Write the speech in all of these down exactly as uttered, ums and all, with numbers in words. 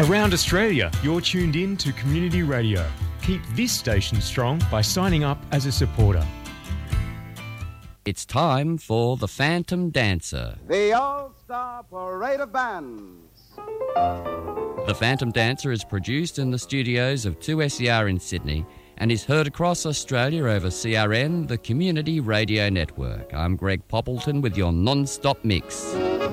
Around Australia, you're tuned in to Community Radio. Keep this station strong by signing up as a supporter. It's time for The Phantom Dancer. The All-Star Parade of Bands. The Phantom Dancer is produced in the studios of two S E R in Sydney and is heard across Australia over C R N, the Community Radio Network. I'm Greg Poppleton with your non-stop mix.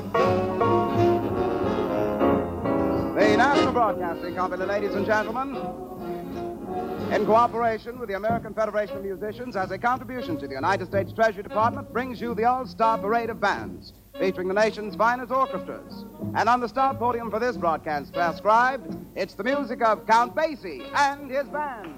The National Broadcasting Company, ladies and gentlemen, in cooperation with the American Federation of Musicians as a contribution to the United States Treasury Department, brings you the All-Star Parade of Bands, featuring the nation's finest orchestras. And on the star podium for this broadcast transcribed, it's the music of Count Basie and his band.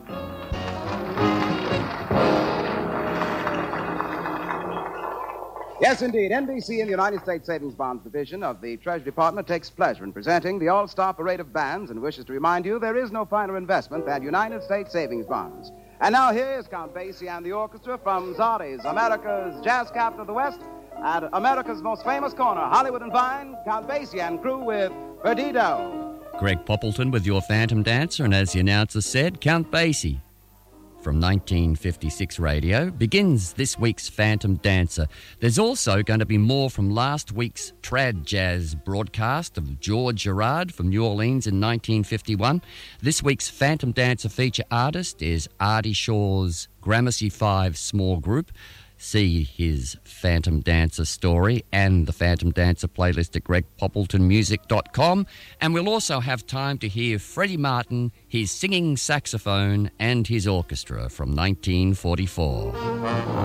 Yes, indeed. N B C in the United States Savings Bonds Division of the Treasury Department takes pleasure in presenting the All-Star Parade of Bands and wishes to remind you there is no finer investment than United States Savings Bonds. And now here is Count Basie and the orchestra from Zotti's, America's jazz capital of the West, at America's most famous corner, Hollywood and Vine, Count Basie and crew with Perdido. Greg Poppleton with your Phantom Dancer, and as the announcer said, Count Basie from nineteen fifty-six radio begins this week's Phantom Dancer. There's also going to be more from last week's trad jazz broadcast of George Gerard from New Orleans in nineteen fifty-one. This week's Phantom Dancer feature artist is Artie Shaw's Gramercy Five small group. See his Phantom Dancer story and the Phantom Dancer playlist at greg poppleton music dot com. And we'll also have time to hear Freddie Martin, his singing saxophone and his orchestra from nineteen forty-four.